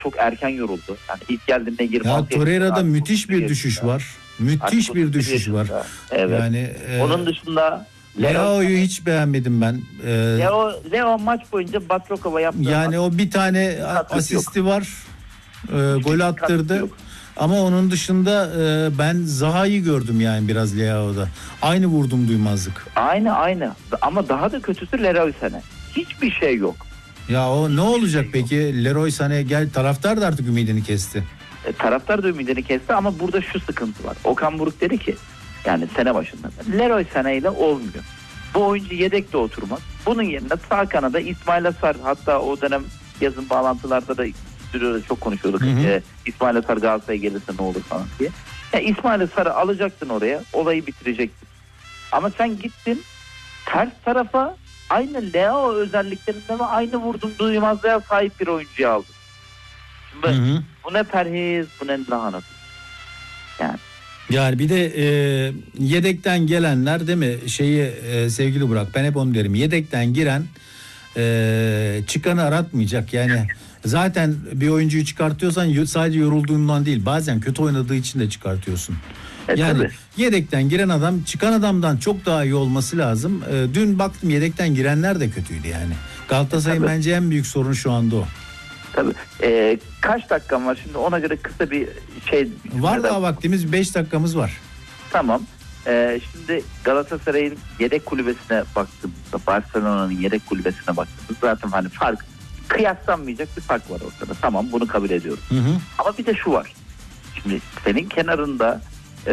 çok erken yoruldu. Yani ilk geldiğinde 26 Ya Torreira'da müthiş bir yaşında. düşüş var. Müthiş bir düşüş var. Evet. Yani onun dışında Leao'yu hiç beğenmedim ben. Leo maç boyunca Batrokova yaptı. Yani o bir tane asisti var. Gol attırdı. Ama onun dışında ben Zaha'yı gördüm yani biraz Leao'da. Aynı vurdum duymazlık. Aynı. Ama daha da kötüsü Leroy Sané. Hiçbir şey yok. Ya o ne olacak peki? Leroy Sané taraftar da artık ümidini kesti. Taraftar da ümidini kesti ama burada şu sıkıntı var. Okan Buruk dedi ki yani sene başında Leroy Sané ile olmuyor. Bu oyuncu yedekte oturmaz. Bunun yerine sağ kanada İsmail Asar, hatta o dönem yazın bağlantılarda da çok konuşuyorduk. İsmail Asar Galatasaray'a gelirse ne olur falan diye. Yani İsmail Asar'ı alacaktın oraya, olayı bitirecektin. Ama sen gittin ters tarafa, aynı Leo özelliklerinde ve aynı vurdum duymazlığa sahip bir oyuncuyu aldın. Şimdi bu ne perhiz, bu ne lahanat. Yani bir de yedekten gelenler değil mi sevgili Burak, ben hep onu derim, yedekten giren çıkanı aratmayacak. Yani zaten bir oyuncuyu çıkartıyorsan sadece yorulduğundan değil, bazen kötü oynadığı için de çıkartıyorsun. Yani tabii. Yedekten giren adam çıkan adamdan çok daha iyi olması lazım. Dün baktım yedekten girenler de kötüydü yani. Galatasaray'ın bence en büyük sorunu şu anda o. Tabii. Kaç dakikam var şimdi, ona göre kısa bir şey. Var daha vaktimiz, 5 dakikamız var. Tamam. Şimdi Galatasaray'ın yedek kulübesine baktığımızda, Barcelona'nın yedek kulübesine baktığımızda zaten hani fark, kıyaslanmayacak bir fark var ortada. Tamam, bunu kabul ediyorum. Ama bir de şu var. Şimdi senin kenarında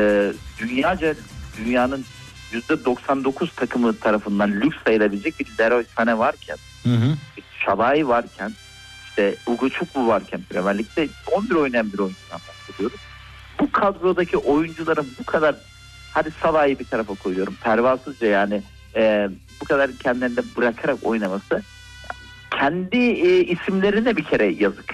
dünyanın %99 takımı tarafından lüks sayılabilecek bir Leroy Sané varken, bir Şalai varken, işte Ugochukwu varken, Premier Lig'de 11 oynayan bir oyuncudan bahsediyoruz. Bu kadrodaki oyuncuların bu kadar, hadi Salah'ı bir tarafa koyuyorum, pervasızca yani bu kadar kendilerini bırakarak oynaması, kendi isimlerine bir kere yazık.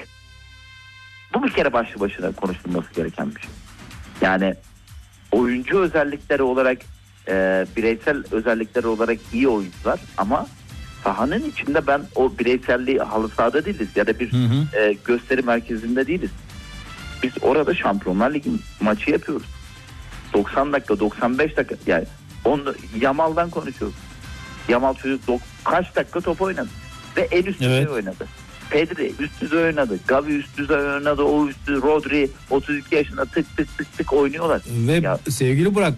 Bu bir kere başlı başına konuşulması gereken bir şey. Yani oyuncu özellikleri olarak, bireysel özellikleri olarak iyi oyuncular ama sahanın içinde ben o bireyselliği, halı sahada değiliz ya da bir gösteri merkezinde değiliz. Biz orada Şampiyonlar Ligi maçı yapıyoruz. 90 dakika, 95 dakika, yani Yamal'dan konuşuyoruz. Yamal çocuk kaç dakika top oynadı ve en üst düzey oynadı. Pedri üst düzey oynadı. Gavi üst düzey oynadı. O üstü Rodri 32 yaşında tık oynuyorlar. Ve sevgili Burak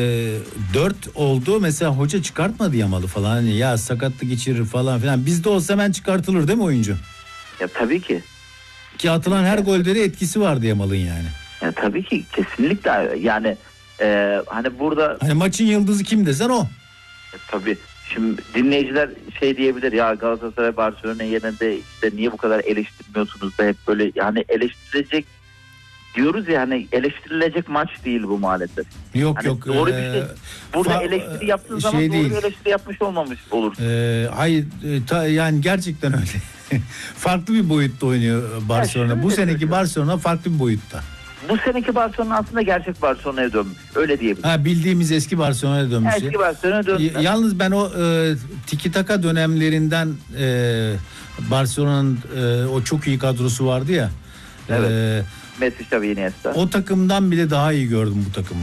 4 oldu. Mesela hoca çıkartmadı Yamal'ı falan. Hani ya sakatlık geçirir falan filan. Bizde olsa hemen çıkartılır değil mi oyuncu? Ya tabii ki. Ki atılan her golde de etkisi vardı Yamal'ın yani. Ya tabii ki, kesinlikle yani hani burada. Hani maçın yıldızı kim desen o. Tabii. Şimdi dinleyiciler şey diyebilir ya, Galatasaray Barcelona yerinde işte niye bu kadar eleştirmiyorsunuz da hep böyle, yani eleştirilecek diyoruz ya, hani eleştirilecek maç değil bu maalesef. Yok hani yok. Doğru bir şey. Burada eleştiri yaptığın zaman doğru bir eleştiri yapmış olmamış olursun. Hayır yani gerçekten öyle. Farklı bir boyutta oynuyor Barcelona. Bu seneki Barcelona farklı bir boyutta. Bu seneki Barcelona aslında gerçek Barcelona'ya dönmüş. Öyle diyebiliriz. Bildiğimiz eski Barcelona'ya dönmüş. Eski Barcelona'ya dönmüş. Yalnız ben o tiki taka dönemlerinden Barcelona'nın o çok iyi kadrosu vardı ya. Evet. Messi, Xavi, Iniesta. O takımdan bile daha iyi gördüm bu takımı.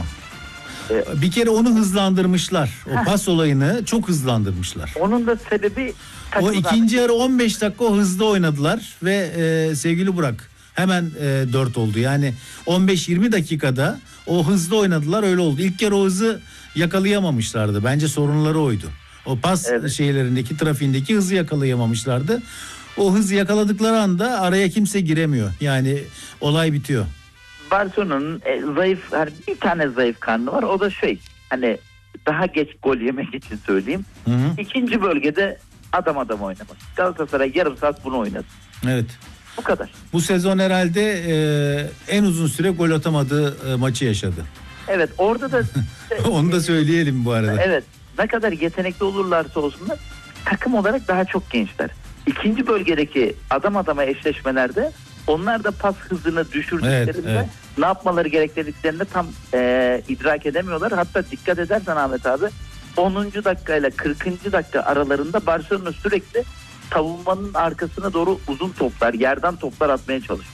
Bir kere onu hızlandırmışlar. O pas olayını çok hızlandırmışlar. Onun da sebebi o ikinci yarı 15 dakika o hızlı oynadılar ve sevgili Burak hemen 4 oldu. Yani 15-20 dakikada o hızlı oynadılar, öyle oldu. İlk kere o hızı yakalayamamışlardı. Bence sorunları oydu. O pas şeylerindeki, trafiğindeki hızı yakalayamamışlardı. O hızı yakaladıkları anda araya kimse giremiyor. Yani olay bitiyor. Barcelona'nın zayıf, hani bir tane zayıf karnı var. O da hani daha geç gol yemek için söyleyeyim. İkinci bölgede adam oynamak. Galatasaray yarım saat bunu oynadı. Evet. Bu kadar. Bu sezon herhalde en uzun süre gol atamadığı maçı yaşadı. Evet, orada da onu da söyleyelim bu arada. Evet. Ne kadar yetenekli olurlarsa olsunlar, takım olarak daha çok gençler. İkinci bölgedeki adam eşleşmelerde onlar da pas hızını düşürdüklerinde ne yapmaları gerektirdiklerini tam idrak edemiyorlar. Hatta dikkat edersen Ahmet abi, 10. dakika ile 40. dakika aralarında Barcelona sürekli savunmanın arkasına doğru uzun toplar, yerden toplar atmaya çalışıyor.